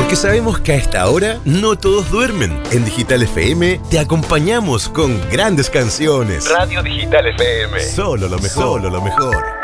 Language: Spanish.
porque sabemos que a esta hora no todos duermen. En Digital FM te acompañamos con grandes canciones. Radio Digital FM. Solo lo mejor. Solo lo mejor.